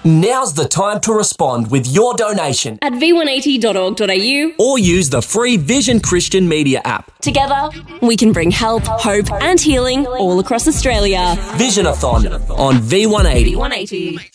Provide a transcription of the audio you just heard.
Now's the time to respond with your donation at v180.org.au or use the free Vision Christian Media app. Together, we can bring help, hope and healing all across Australia. Visionathon on V180. V180.